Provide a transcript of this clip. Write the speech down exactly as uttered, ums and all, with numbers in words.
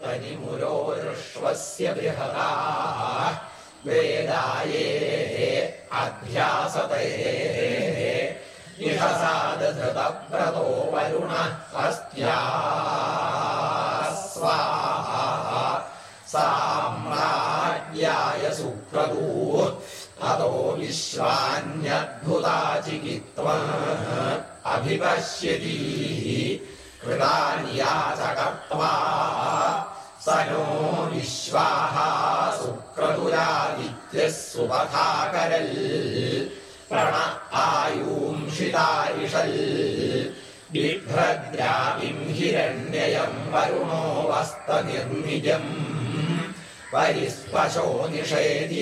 तनिमुरोर्श्वस्य बृहदाः वेदायेः अभ्यासते इहसादधृतव्रतो वरुणः अस्त्या स्वाहा साम्राज्याय सुक्रतुः अतो विश्वान्यद्भुता चिकित्वा अभिपश्यतीः कृतानि याचकत्वा स नो विश्वाः सुक्रतुरादित्यः सुपथाकरल् प्रण आयूंषितारिषल् बिभ्रद्राविं हिरण्ययम् वरुणो वस्तनिर्निजम् परिस्पशो निषेधि